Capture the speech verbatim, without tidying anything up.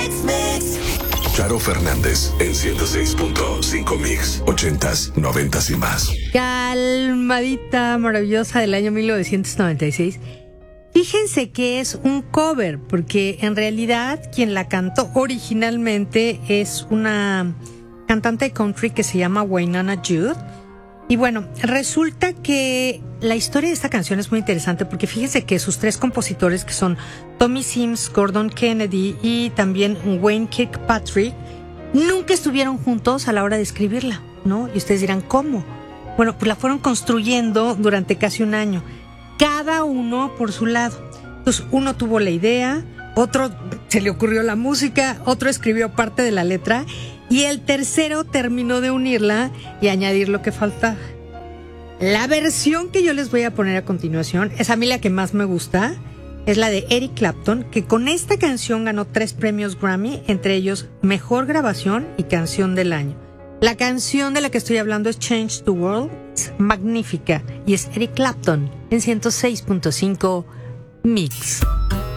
Charo Fernández en ciento seis punto cinco Mix, ochentas, noventas y más. Calmadita, maravillosa del año mil novecientos noventa y seis. Fíjense que es un cover, porque en realidad quien la cantó originalmente es una cantante de country que se llama Wynonna Judd. Y bueno, resulta que la historia de esta canción es muy interesante porque fíjense que sus tres compositores, que son Tommy Sims, Gordon Kennedy y también Wayne Kirkpatrick, nunca estuvieron juntos a la hora de escribirla, ¿no? Y ustedes dirán, ¿cómo? Bueno, pues la fueron construyendo durante casi un año, cada uno por su lado. Entonces, uno tuvo la idea, otro se le ocurrió la música, otro escribió parte de la letra, y el tercero terminó de unirla y añadir lo que faltaba. La versión que yo les voy a poner a continuación es a mí la que más me gusta. Es la de Eric Clapton, que con esta canción ganó tres premios Grammy, entre ellos Mejor Grabación y Canción del Año. La canción de la que estoy hablando es Change the World, es magnífica, y es Eric Clapton en ciento seis punto cinco Mix.